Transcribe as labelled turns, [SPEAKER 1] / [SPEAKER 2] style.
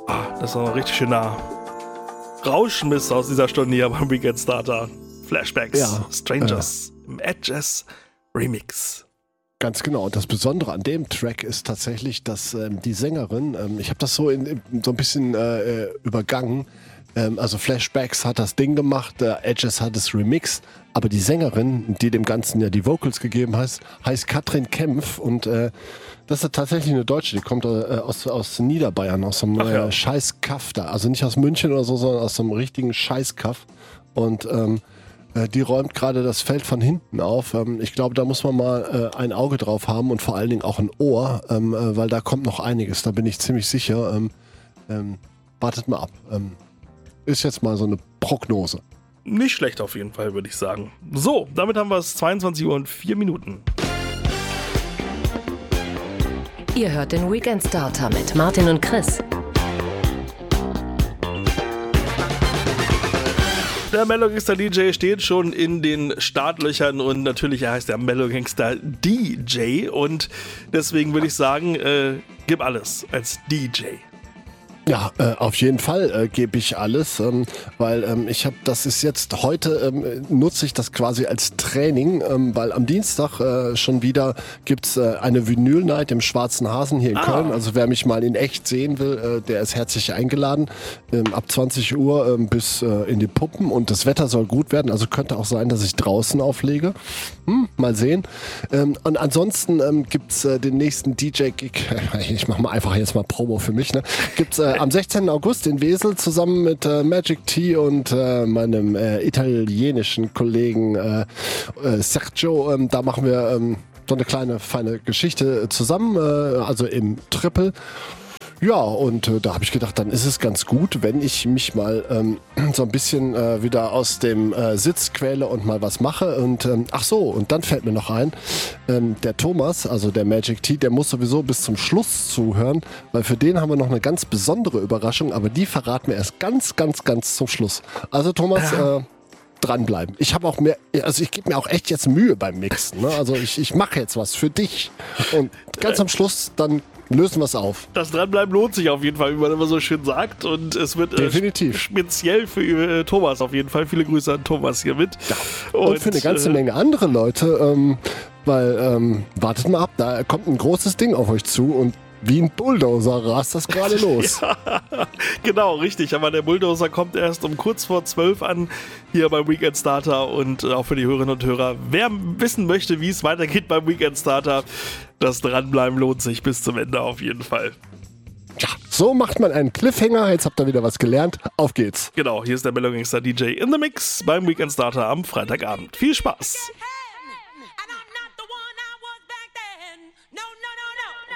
[SPEAKER 1] Das ist noch ein richtig schöner Rauschmiss aus dieser Stunde hier beim Weekend Starter. Flashbacks,
[SPEAKER 2] Ja.
[SPEAKER 1] Strangers im Edges Remix.
[SPEAKER 2] Ganz genau. Und das Besondere an dem Track ist tatsächlich, dass die Sängerin, ich habe das so so ein bisschen übergangen, also Flashbacks hat das Ding gemacht, Edges hat es remixed, aber die Sängerin, die dem Ganzen ja die Vocals gegeben heißt Katrin Kempf und das ist tatsächlich eine Deutsche, die kommt aus Niederbayern, aus so einem Scheißkaff da, also nicht aus München oder so, sondern aus so einem richtigen Scheißkaff und die räumt gerade das Feld von hinten auf. Ich glaube, da muss man mal ein Auge drauf haben und vor allen Dingen auch ein Ohr, weil da kommt noch einiges, da bin ich ziemlich sicher. Wartet mal ab. Ist jetzt mal so eine Prognose.
[SPEAKER 1] Nicht schlecht auf jeden Fall, würde ich sagen. So, damit haben wir es 22 Uhr und 4 Minuten.
[SPEAKER 3] Ihr hört den Weekend Starter mit Martin und Chris.
[SPEAKER 1] Der Mellow Gangster DJ steht schon in den Startlöchern und natürlich heißt der Mellow Gangster DJ und deswegen würde ich sagen, gib alles als DJ.
[SPEAKER 2] Ja, auf jeden Fall gebe ich alles, weil ich habe, das ist jetzt heute, nutze ich das quasi als Training, weil am Dienstag schon wieder gibt's eine Vinyl-Night im Schwarzen Hasen hier in Köln. Also wer mich mal in echt sehen will, der ist herzlich eingeladen. Ab 20 Uhr bis in die Puppen und das Wetter soll gut werden, also könnte auch sein, dass ich draußen auflege. Mal sehen. Und ansonsten gibt's den nächsten DJ-Gig, ich mache mal einfach jetzt mal Promo für mich, ne? Gibt's am 16. August in Wesel zusammen mit Magic T und meinem italienischen Kollegen Sergio. Da machen wir so eine kleine, feine Geschichte zusammen, also im Triple. Ja, und da habe ich gedacht, dann ist es ganz gut, wenn ich mich mal so ein bisschen wieder aus dem Sitz quäle und mal was mache. Und ach so, und dann fällt mir noch ein, der Thomas, also der Magic T, der muss sowieso bis zum Schluss zuhören, weil für den haben wir noch eine ganz besondere Überraschung, aber die verraten wir erst ganz, ganz, ganz zum Schluss. Also Thomas, dranbleiben. Ich habe auch ich gebe mir auch echt jetzt Mühe beim Mixen. Ne? Also ich mache jetzt was für dich. Und ganz am Schluss dann lösen wir es auf.
[SPEAKER 1] Das Dranbleiben lohnt sich auf jeden Fall, wie man immer so schön sagt. Und es wird
[SPEAKER 2] definitiv
[SPEAKER 1] speziell für Thomas auf jeden Fall. Viele Grüße an Thomas hier mit.
[SPEAKER 2] Ja. Und für eine ganze Menge andere Leute, weil wartet mal ab, da kommt ein großes Ding auf euch zu und wie ein Bulldozer rast das gerade los.
[SPEAKER 1] Ja, genau, richtig. Aber der Bulldozer kommt erst um kurz vor 12 an, hier beim Weekend Starter. Und auch für die Hörerinnen und Hörer, wer wissen möchte, wie es weitergeht beim Weekend Starter, das Dranbleiben lohnt sich bis zum Ende auf jeden Fall.
[SPEAKER 2] Ja, so macht man einen Cliffhanger. Jetzt habt ihr wieder was gelernt. Auf geht's.
[SPEAKER 1] Genau, hier ist der Mellow Gangster DJ in the Mix beim Weekend Starter am Freitagabend. Viel Spaß!